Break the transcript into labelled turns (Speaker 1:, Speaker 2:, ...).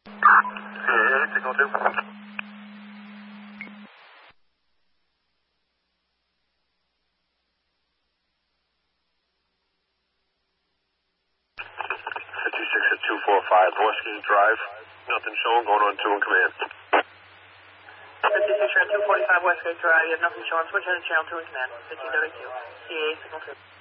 Speaker 1: CAA, signal 2. 56 at 245 Whiskey Drive. Nothing showing, going on 2 in command.
Speaker 2: 56 at 245 Westgate Drive, you have nothing showing, switch heading channel 2 in command, 1532, CA signal 2.